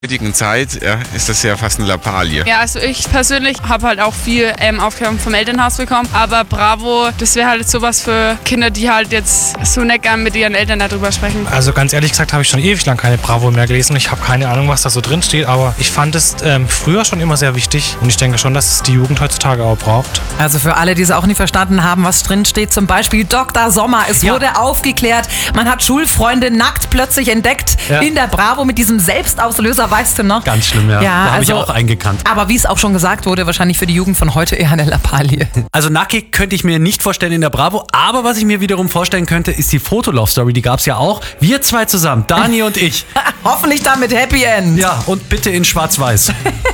heutigen Zeit ist das ja fast eine Lappalie. Ja, also ich persönlich habe halt auch viel Aufklärung vom Elternhaus bekommen, aber Bravo, das wäre halt sowas für Kinder, die halt jetzt so nicht gern mit ihren Eltern darüber sprechen. Also ganz ehrlich gesagt habe ich schon ewig lang keine Bravo mehr gelesen. Ich habe keine Ahnung, was da so drin steht, aber ich fand es früher schon immer sehr wichtig und ich denke schon, dass es die Jugend heutzutage auch braucht. Also für alle, die es auch nicht verstanden haben, was drin steht, zum Beispiel Dr. Sommer. Es wurde aufgeklärt, man hat Schulfreunde nackt plötzlich entdeckt in der Bravo mit diesem Selbstauslöser, weißt du noch? Ganz schlimm, ja. Da habe ich auch eingekannt. Aber wie es auch schon gesagt wurde, wahrscheinlich für die Jugend von heute eher eine Lappalie. Also nackig könnte ich mir nicht vorstellen in der Bravo, aber was ich mir wiederum vorstellen könnte, ist die Fotolove-Story, die gab es ja auch. Wir zwei zusammen, Dani und ich. Hoffentlich dann mit Happy End. Ja, und bitte in schwarz-weiß.